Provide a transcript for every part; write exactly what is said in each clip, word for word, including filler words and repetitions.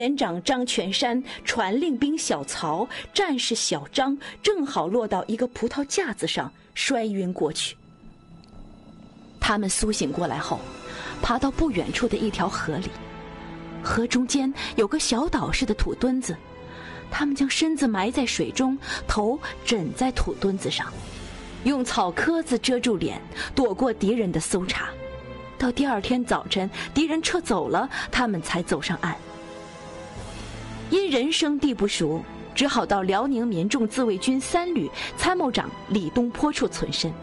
连长张全山传令兵小曹、战士小张正好落到一个葡萄架子上，摔晕过去。他们苏醒过来后，爬到不远处的一条河里，河中间有个小岛似的土墩子，他们将身子埋在水中，头枕在土墩子上，用草壳子遮住脸，躲过敌人的搜查。到第二天早晨，敌人撤走了，他们才走上岸。因人生地不熟，只好到辽宁民众自卫军三旅参谋长李东坡处存身。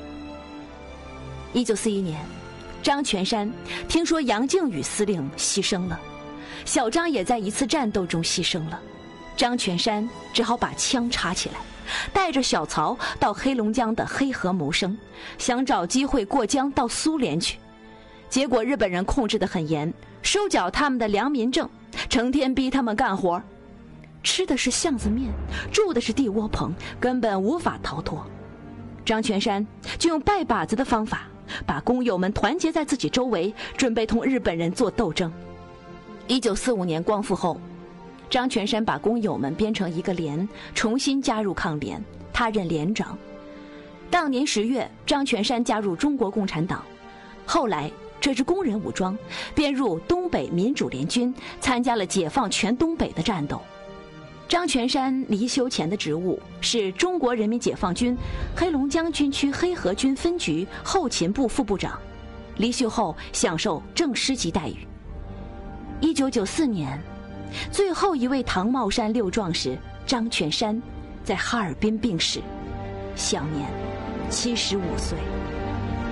一九四一年，张全山听说杨靖宇司令牺牲了，小张也在一次战斗中牺牲了，张全山只好把枪插起来，带着小曹到黑龙江的黑河谋生，想找机会过江到苏联去。结果日本人控制得很严，收缴他们的良民证，成天逼他们干活，吃的是巷子面，住的是地窝棚，根本无法逃脱。张全山就用拜把子的方法，把工友们团结在自己周围，准备同日本人做斗争。一九四五年光复后，张全山把工友们编成一个连，重新加入抗联，他任连长。当年十月，张全山加入中国共产党，后来这支工人武装编入东北民主联军，参加了解放全东北的战斗。张全山离休前的职务是中国人民解放军黑龙江军区黑河军分局后勤部副部长，离休后享受正师级待遇。一九九四年，最后一位唐茂山六壮士张全山在哈尔滨病逝，享年七十五岁。